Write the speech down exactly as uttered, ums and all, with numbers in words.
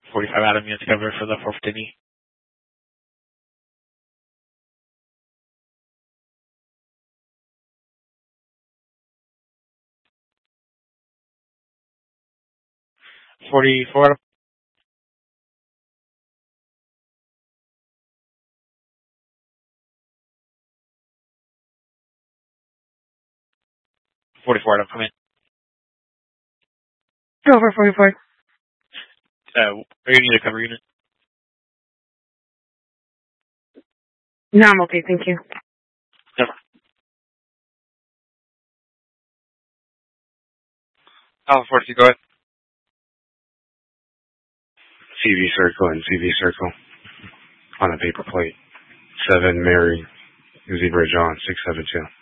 forty-five Adam units covered for the four fifty. forty-four Adam. forty-four Adam, come in. Over forty-four. Uh, are you need a cover unit? No, I'm okay, thank you. Never. Alpha forty, go ahead. C V circle and C V circle on a paper plate. seven Mary, Zebra John, six seven two.